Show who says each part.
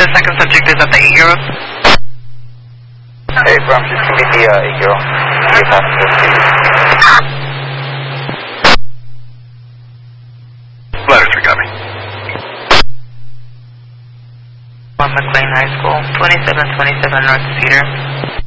Speaker 1: the second subject is at the 8-year-old.
Speaker 2: Hey, from just give me the 8-year-old. Be a passenger, please.
Speaker 3: Letter 3 got me.
Speaker 1: On McLean High School, 2727 North Cedar.